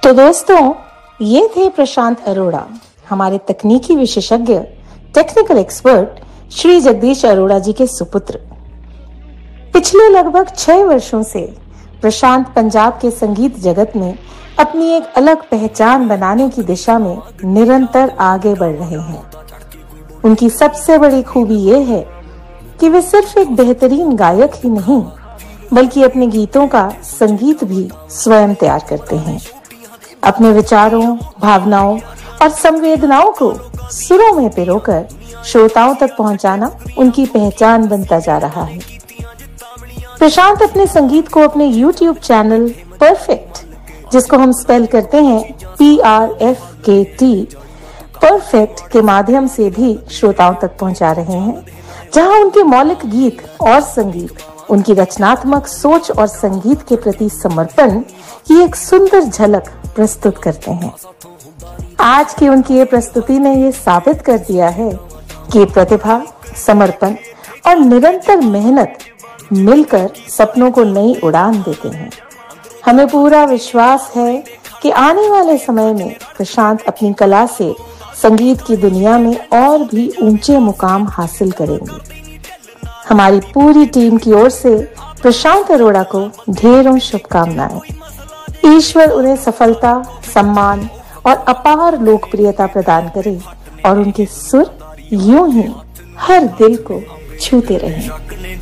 तो दोस्तों, ये थे प्रशांत अरोड़ा, हमारे तकनीकी विशेषज्ञ, टेक्निकल एक्सपर्ट श्री जगदीश अरोड़ा जी के सुपुत्र। पिछले लगभग 6 वर्षों से प्रशांत पंजाब के संगीत जगत में अपनी एक अलग पहचान बनाने की दिशा में निरंतर आगे बढ़ रहे हैं। उनकी सबसे बड़ी खूबी ये है कि वे सिर्फ एक बेहतरीन गायक ही नहीं, बल्कि अपने गीतों का संगीत भी स्वयं तैयार करते हैं। अपने विचारों, भावनाओं और संवेदनाओं को सुरों में पिरोकर श्रोताओं तक पहुंचाना उनकी पहचान बनता जा रहा है। प्रशांत अपने संगीत को अपने YouTube चैनल परफेक्ट, जिसको हम स्पेल करते हैं PRFKT, परफेक्ट के माध्यम से भी श्रोताओं तक पहुंचा रहे हैं, जहां उनके मौलिक गीत और संगीत उनकी रचनात्मक सोच और संगीत के प्रति समर्पण की एक सुंदर झलक प्रस्तुत करते हैं। आज की उनकी ये प्रस्तुति ने ये साबित कर दिया है कि प्रतिभा, समर्पण और निरंतर मेहनत मिलकर सपनों को नई उड़ान देते हैं। हमें पूरा विश्वास है कि आने वाले समय में प्रशांत अपनी कला से संगीत की दुनिया में और भी ऊंचे मुकाम हासिल करेंगे। हमारी पूरी टीम की ओर से प्रशांत अरोड़ा को ढेरों शुभकामनाएं। ईश्वर उन्हें सफलता, सम्मान और अपार लोकप्रियता प्रदान करे और उनके सुर यूं ही हर दिल को छूते रहें।